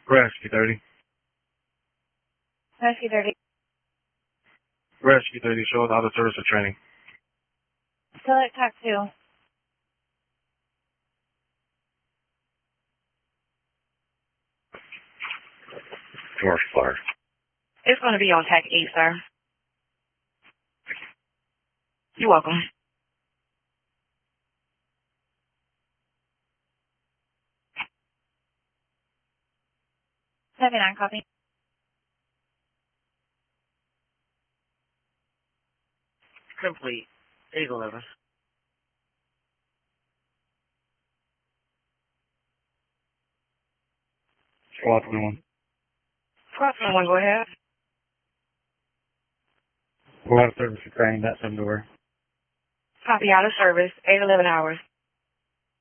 Rescue 30. Rescue 30. Rescue 30, show us out of service or training. Select TAC 2. Commercial fire. It's going to be on TAC 8, sir. You're welcome. 79, copy. Complete. 811. Squad 21. Squad 21, go ahead. We're out of service for training, that 7 door. Copy, out of service, 8-11 hours.